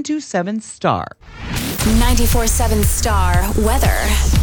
727 Star. 94.7 Star weather.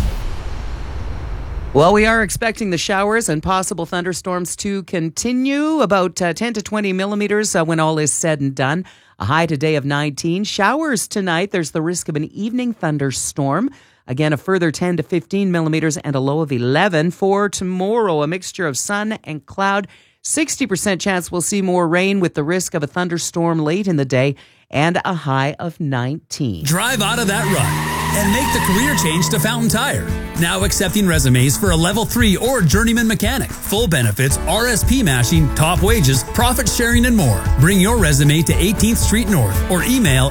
Well, we are expecting the showers and possible thunderstorms to continue, about 10 to 20 millimeters when all is said and done. A high today of 19. Showers tonight. There's the risk of an evening thunderstorm. Again, a further 10 to 15 millimeters and a low of 11. For tomorrow, a mixture of sun and cloud. 60% chance we'll see more rain with the risk of a thunderstorm late in the day and a high of 19. Drive out of that rut and make the career change to Fountain Tire. Now accepting resumes for a level 3 or journeyman mechanic. Full benefits, RSP matching, top wages, profit sharing, and more. Bring your resume to 18th Street North or email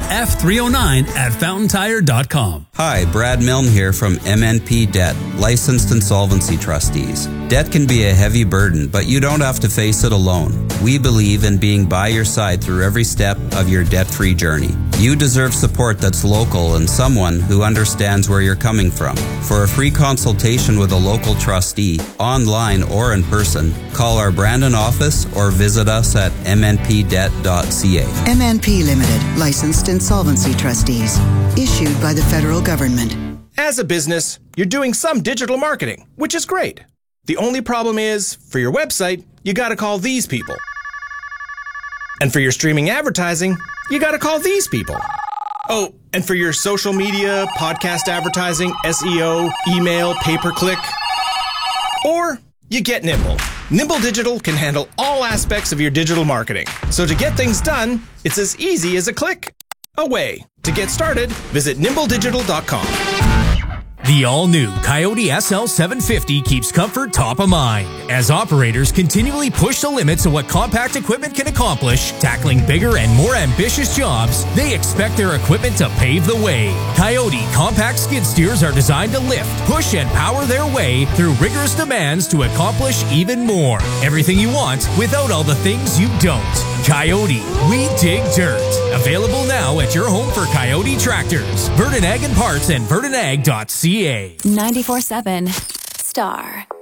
f309@fountaintire.com. Hi, Brad Milne here from MNP Debt, Licensed Insolvency Trustees. Debt can be a heavy burden, but you don't have to face it alone. We believe in being by your side through every step of your debt-free journey. You deserve support that's local and someone who understands where you're coming from. For a free consultation with a local trustee, online or in person, call our Brandon office or visit us at mnpdebt.ca. MNP Limited, Licensed Insolvency Trustees. Issued by the federal government. As a business, you're doing some digital marketing, which is great. The only problem is, for your website, you gotta call these people. And for your streaming advertising, you gotta call these people. Oh, and for your social media, podcast advertising, SEO, email, pay-per-click. Or you get Nimble. Nimble Digital can handle all aspects of your digital marketing. So to get things done, it's as easy as a click away. To get started, visit nimbledigital.com. The all-new Coyote SL750 keeps comfort top of mind as operators continually push the limits of what compact equipment can accomplish. Tackling bigger and more ambitious jobs, they expect their equipment to pave the way. Coyote compact skid steers are designed to lift, push, and power their way through rigorous demands to accomplish even more. Everything you want without all the things you don't. Coyote, we dig dirt. Available now at your home for Coyote tractors. Verdon Ag and Parts and verdonag.ca. 94.7 Star.